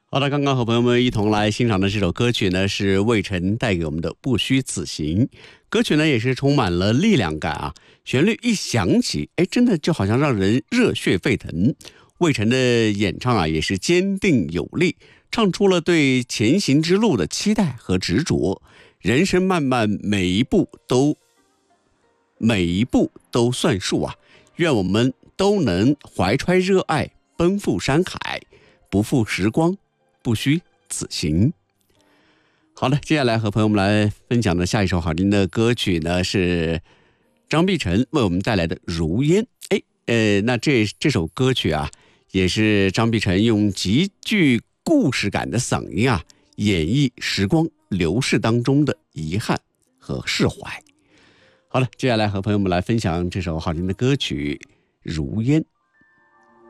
好的，刚刚和朋友们一同来欣赏的这首歌曲呢，是魏晨带给我们的《不虚此行》。歌曲呢也是充满了力量感啊，旋律一响起，真的就好像让人热血沸腾。魏晨的演唱啊，也是坚定有力，唱出了对前行之路的期待和执着。人生漫漫，每一步都算数啊！愿我们都能怀揣热爱，奔赴山海，不负时光，不虚此行。好的，接下来和朋友们来分享的下一首好听的歌曲呢，是张碧晨为我们带来的《如烟》。那这首歌曲啊，也是张碧晨用极具故事感的嗓音啊，演绎时光流逝当中的遗憾和释怀。好了，接下来和朋友们来分享这首好听的歌曲《如烟》。